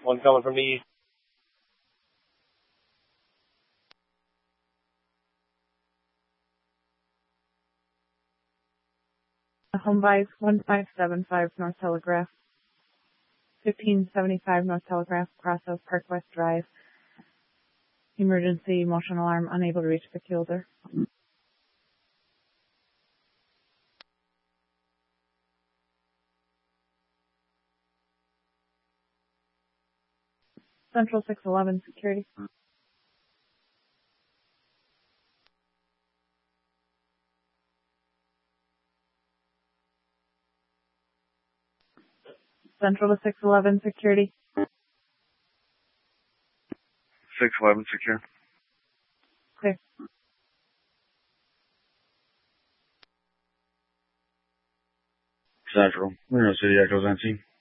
One coming from the east. Home buys 1575 North Telegraph, 1575 North Telegraph, Crosshouse Park West Drive. Emergency motion alarm, unable to reach the fielder. Central 611 security. Central to 611 security. 611 secure. Clear. Central. We're in City Echoes NC.